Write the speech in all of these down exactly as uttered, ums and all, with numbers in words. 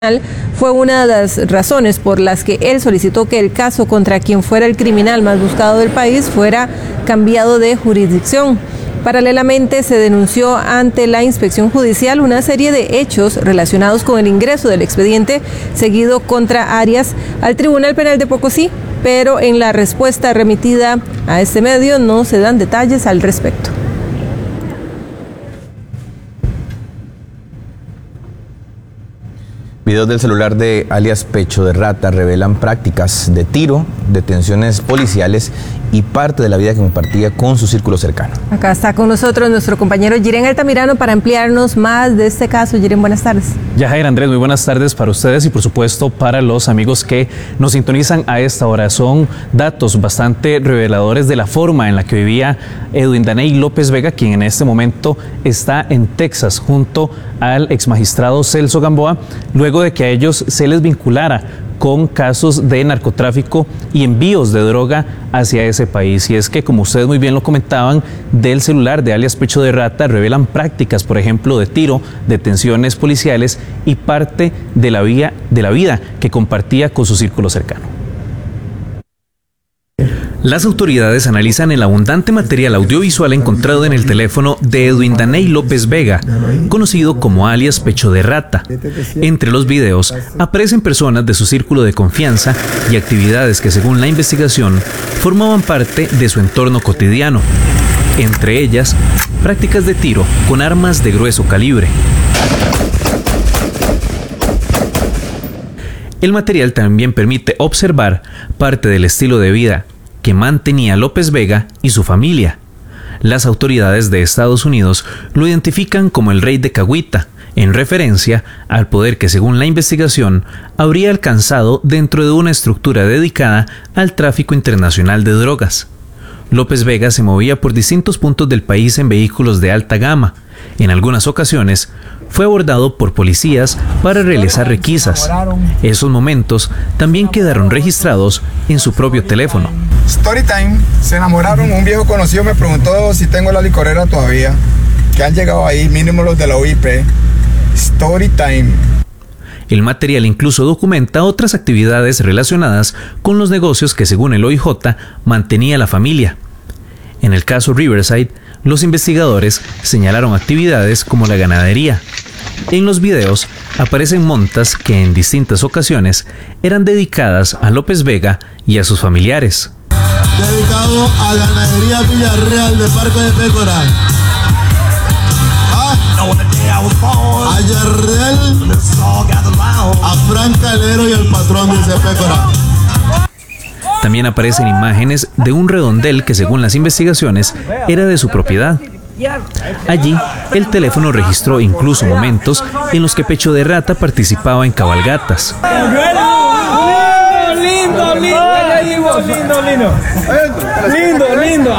fue una de las razones por las que él solicitó que el caso contra quien fuera el criminal más buscado del país fuera cambiado de jurisdicción. Paralelamente, se denunció ante la inspección judicial una serie de hechos relacionados con el ingreso del expediente seguido contra Arias al Tribunal Penal de Pocosí, pero en la respuesta remitida a este medio no se dan detalles al respecto. Videos del celular de alias Pecho de Rata revelan prácticas de tiro, detenciones policiales y parte de la vida que compartía con su círculo cercano. Acá está con nosotros nuestro compañero Jiren Altamirano para ampliarnos más de este caso. Jiren, buenas tardes. Yajaira, Andrés, muy buenas tardes para ustedes y por supuesto para los amigos que nos sintonizan a esta hora. Son datos bastante reveladores de la forma en la que vivía Edwin Daney López Vega, quien en este momento está en Texas junto al exmagistrado Celso Gamboa, luego de que a ellos se les vinculara con casos de narcotráfico y envíos de droga hacia ese país. Y es que, como ustedes muy bien lo comentaban, del celular de alias Pecho de Rata revelan prácticas, por ejemplo, de tiro, detenciones policiales y parte de la, vía, de la vida que compartía con su círculo cercano. Las autoridades analizan el abundante material audiovisual encontrado en el teléfono de Edwin Daney López Vega, conocido como alias Pecho de Rata. Entre los videos aparecen personas de su círculo de confianza y actividades que, según la investigación, formaban parte de su entorno cotidiano. Entre ellas, prácticas de tiro con armas de grueso calibre. El material también permite observar parte del estilo de vida que mantenía López Vega y su familia. Las autoridades de Estados Unidos lo identifican como el Rey de Cahuita, en referencia al poder que, según la investigación, habría alcanzado dentro de una estructura dedicada al tráfico internacional de drogas. López Vega se movía por distintos puntos del país en vehículos de alta gama. En algunas ocasiones fue abordado por policías para realizar requisas. Esos momentos también quedaron registrados en su propio teléfono. Story time, se enamoraron, un viejo conocido me preguntó si tengo la licorera todavía, que han llegado ahí, mínimo los de la U I P. Story time. El material incluso documenta otras actividades relacionadas con los negocios que, según el O I J, mantenía la familia. En el caso Riverside, los investigadores señalaron actividades como la ganadería. En los videos aparecen montas que en distintas ocasiones eran dedicadas a López Vega y a sus familiares. Dedicado a ganadería Villarreal de Parque de Pécora. A Yarrel, a Frank Calero y al patrón de ese Pécora. También aparecen imágenes de un redondel que, según las investigaciones, era de su propiedad. Allí, el teléfono registró incluso momentos en los que Pecho de Rata participaba en cabalgatas. Lindo, lindo, lindo, lindo, lindo, lindo, lindo.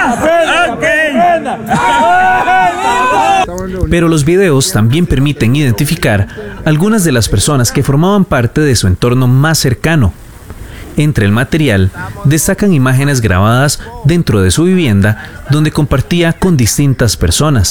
Pero los videos también permiten identificar algunas de las personas que formaban parte de su entorno más cercano. Entre el material destacan imágenes grabadas dentro de su vivienda donde compartía con distintas personas.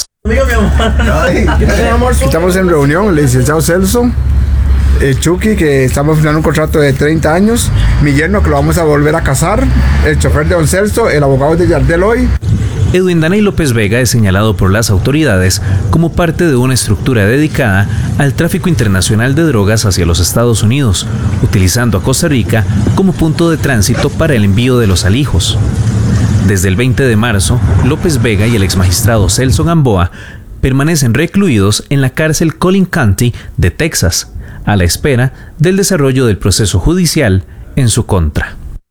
Estamos en reunión, el licenciado Celso, el Chucky, que estamos firmando un contrato de treinta años, mi yerno, que lo vamos a volver a casar, el chofer de don Celso, el abogado de Yardel hoy. Edwin Daney López Vega es señalado por las autoridades como parte de una estructura dedicada al tráfico internacional de drogas hacia los Estados Unidos, utilizando a Costa Rica como punto de tránsito para el envío de los alijos. Desde el veinte de marzo, López Vega y el exmagistrado Celso Gamboa permanecen recluidos en la cárcel Collin County de Texas, a la espera del desarrollo del proceso judicial en su contra.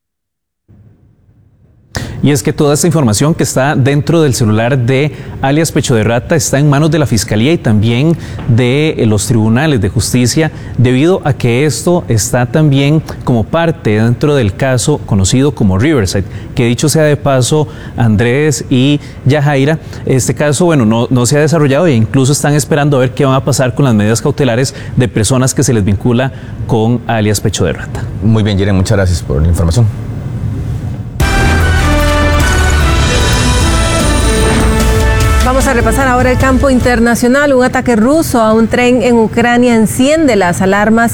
Y es que toda esta información que está dentro del celular de alias Pecho de Rata está en manos de la Fiscalía y también de los tribunales de justicia, debido a que esto está también como parte dentro del caso conocido como Riverside, que dicho sea de paso, Andrés y Yajaira, este caso, bueno, no, no se ha desarrollado e incluso están esperando a ver qué va a pasar con las medidas cautelares de personas que se les vincula con alias Pecho de Rata. Muy bien, Jiren, muchas gracias por la información. Vamos a repasar ahora el campo internacional. Un ataque ruso a un tren en Ucrania enciende las alarmas